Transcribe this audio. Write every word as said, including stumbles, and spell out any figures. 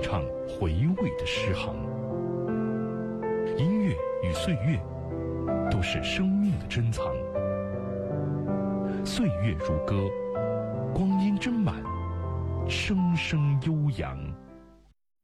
唱回味的诗行。音乐与岁月都是生命的珍藏，岁月如歌，光阴真满，声声悠扬。